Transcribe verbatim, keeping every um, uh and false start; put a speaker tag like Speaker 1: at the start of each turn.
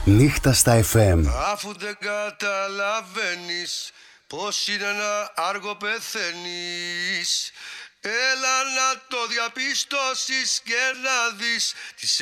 Speaker 1: Νύχτα στα εφ εμ.
Speaker 2: Αφού δεν καταλαβαίνεις πως είναι να άργο πεθαίνεις, έλα να το διαπιστώσεις και να δεις τις